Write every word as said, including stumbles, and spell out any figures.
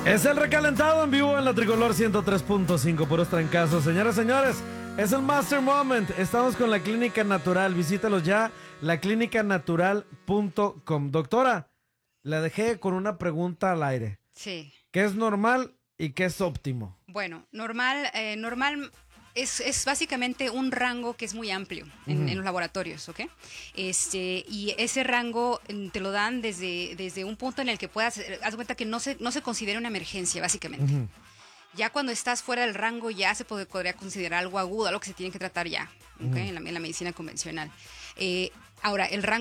Es el recalentado en vivo en la Tricolor ciento tres punto cinco, puros trancazos. Señoras y señores, es el Master Moment. Estamos con la Clínica Natural. Visítalos ya, la clínica natural punto com. Doctora, la dejé con una pregunta al aire. Sí. ¿Qué es normal y qué es óptimo? Bueno, normal, eh, normal es, es básicamente un rango que es muy amplio en, uh-huh. en los laboratorios, ¿ok? Este, y ese rango te lo dan desde, desde un punto en el que puedas, haz cuenta que no se, no se considera una emergencia, básicamente. Uh-huh. Ya cuando estás fuera del rango ya se pod- podría considerar algo agudo, algo que se tiene que tratar ya, ¿ok? Uh-huh. en, la, en la medicina convencional. Eh, ahora, el rango